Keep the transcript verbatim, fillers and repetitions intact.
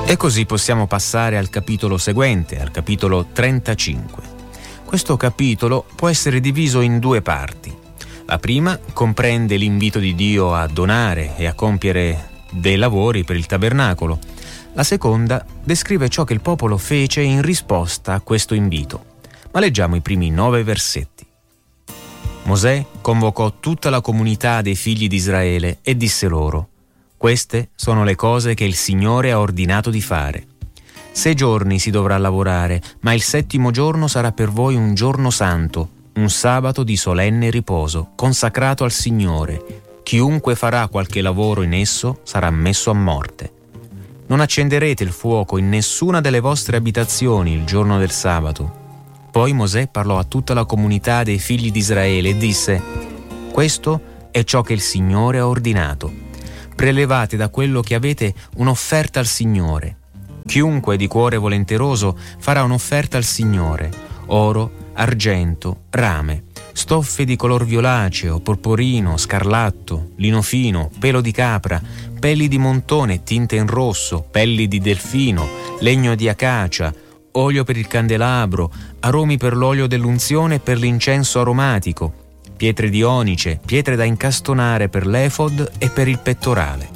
E così possiamo passare al capitolo seguente, al capitolo trentacinque. Questo capitolo può essere diviso in due parti. La prima comprende l'invito di Dio a donare e a compiere dei lavori per il tabernacolo. La seconda descrive ciò che il popolo fece in risposta a questo invito. Ma leggiamo i primi nove versetti. Mosè convocò tutta la comunità dei figli di Israele e disse loro: queste sono le cose che il Signore ha ordinato di fare. Sei giorni si dovrà lavorare, ma il settimo giorno sarà per voi un giorno santo, un sabato di solenne riposo, consacrato al Signore. Chiunque farà qualche lavoro in esso sarà messo a morte. Non accenderete il fuoco in nessuna delle vostre abitazioni il giorno del sabato. Poi Mosè parlò a tutta la comunità dei figli di Israele e disse: questo è ciò che il Signore ha ordinato. Prelevate da quello che avete un'offerta al Signore. Chiunque di cuore volenteroso farà un'offerta al Signore: oro, argento, rame, stoffe di color violaceo, porporino, scarlatto, lino fino, pelo di capra, pelli di montone tinte in rosso, pelli di delfino, legno di acacia, olio per il candelabro, aromi per l'olio dell'unzione e per l'incenso aromatico, pietre di onice, pietre da incastonare per l'efod e per il pettorale.